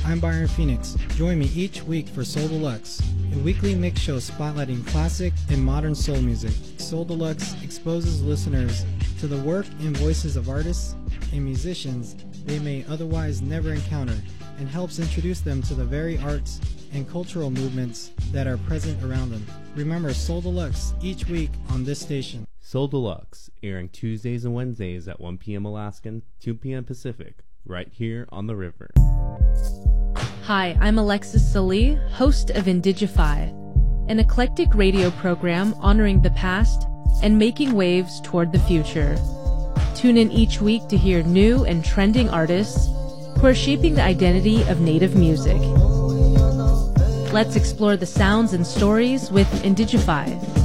I'm Byron Phoenix. Join me each week for Soul Deluxe, a weekly mix show spotlighting classic and modern soul music. Soul Deluxe exposes listeners to the work and voices of artists and musicians they may otherwise never encounter, and helps introduce them to the very arts and cultural movements that are present around them. Remember Soul Deluxe each week on this station. Soul Deluxe, airing Tuesdays and Wednesdays at 1 p.m. Alaskan, 2 p.m. Pacific, right here on the river. Hi, I'm Alexis Salih, host of Indigify, an eclectic radio program honoring the past and making waves toward the future. Tune in each week to hear new and trending artists who are shaping the identity of Native music. Let's explore the sounds and stories with Indigify.